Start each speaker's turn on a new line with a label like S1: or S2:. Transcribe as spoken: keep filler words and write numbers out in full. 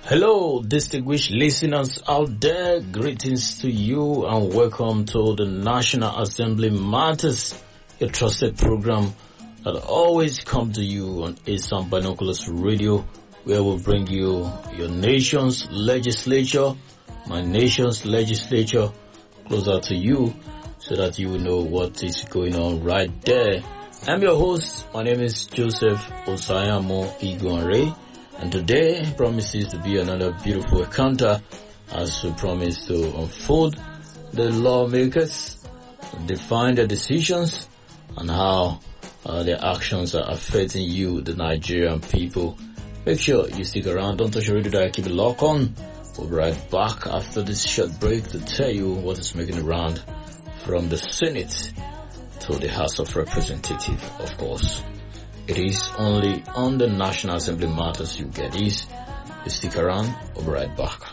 S1: Hello, distinguished listeners out there. Greetings to you and welcome to the National Assembly Matters, your trusted program that always comes to you on Asam Binoculars Radio, where we bring you your nation's legislature, my nation's legislature, closer to you so that you will know what is going on right there. I'm your host. My name is Joseph Osayamo Iguanre. And today promises to be another beautiful encounter as we promise to unfold the lawmakers, define their decisions and how uh, their actions are affecting you, the Nigerian people. Make sure you stick around. Don't touch your radio, keep it locked on. We'll be right back after this short break to tell you what is making the round from the Senate to the House of Representatives, of course. It is only on the National Assembly Matters you get this. You stick around, we'll be right back.